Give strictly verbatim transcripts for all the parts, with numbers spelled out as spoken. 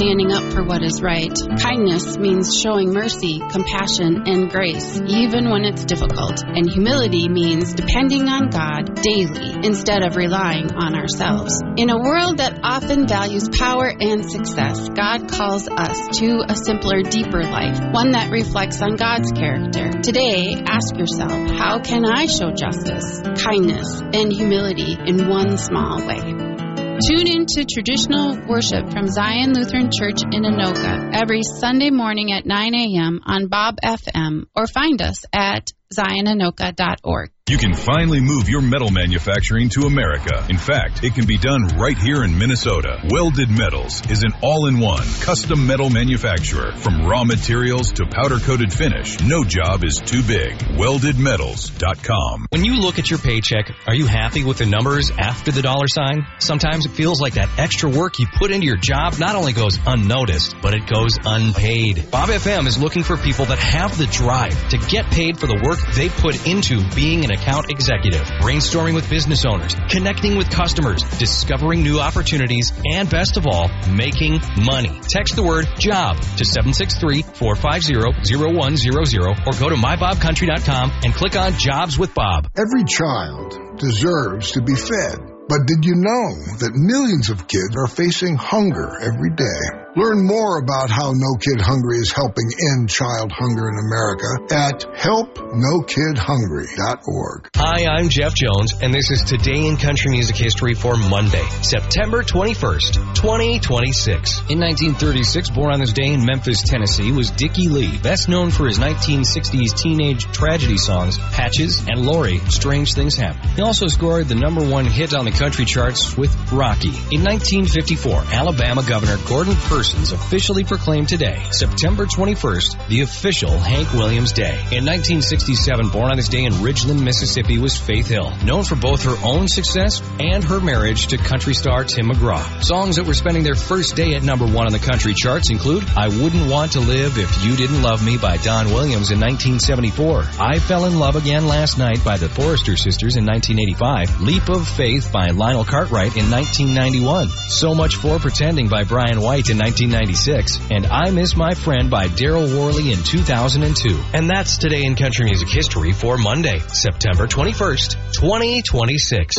standing up for what is right. Kindness means showing mercy, compassion, and grace, even when it's difficult. And humility means depending on God daily instead of relying on ourselves. In a world that often values power and success, God calls us to a simpler, deeper life, one that reflects on God's character. Today, ask yourself, how can I show justice, kindness, and humility in one small way? Tune in to traditional worship from Zion Lutheran Church in Anoka every Sunday morning at nine a.m. on Bob F M, or find us at zion anoka dot org. You can finally move your metal manufacturing to America. In fact, it can be done right here in Minnesota. Welded Metals is an all-in-one custom metal manufacturer. From raw materials to powder-coated finish, no job is too big. welded metals dot com. When you look at your paycheck, are you happy with the numbers after the dollar sign? Sometimes it feels like that extra work you put into your job not only goes unnoticed, but it goes unpaid. Bob F M is looking for people that have the drive to get paid for the work they put into being an account executive, brainstorming with business owners, connecting with customers, discovering new opportunities, and best of all, making money. Text the word JOB to seven six three, four five zero, zero one zero zero or go to my bob country dot com and click on Jobs with Bob. Every child deserves to be fed. But did you know that millions of kids are facing hunger every day? Learn more about how No Kid Hungry is helping end child hunger in America at help no kid hungry dot org. Hi, I'm Jeff Jones, and this is Today in Country Music History for Monday, September twenty-first, twenty twenty-six. In nineteen thirty-six, born on this day in Memphis, Tennessee, was Dickie Lee, best known for his nineteen sixties teenage tragedy songs, Patches and Lori, Strange Things Happen. He also scored the number one hit on the country charts with Rocky. In nineteen fifty-four, Alabama Governor Gordon Persons officially proclaimed today, September twenty-first, the official Hank Williams Day. In nineteen sixty-seven, born on this day in Ridgeland, Mississippi, was Faith Hill, known for both her own success and her marriage to country star Tim McGraw. Songs that were spending their first day at number one on the country charts include I Wouldn't Want to Live If You Didn't Love Me by Don Williams in nineteen seventy-four, I Fell in Love Again Last Night by the Forrester Sisters in nineteen eighty-five, Leap of Faith by Lionel Cartwright in nineteen ninety-one, So Much for Pretending by Brian White in nineteen ninety-six, and I Miss My Friend by Daryl Worley in two thousand two. And that's Today in Country Music History for Monday, September twenty-first, twenty twenty-six.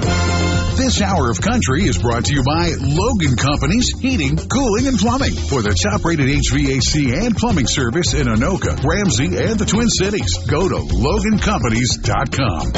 This hour of country is brought to you by Logan Companies Heating, Cooling, and Plumbing. For the top-rated H V A C and plumbing service in Anoka, Ramsey, and the Twin Cities, go to logan companies dot com.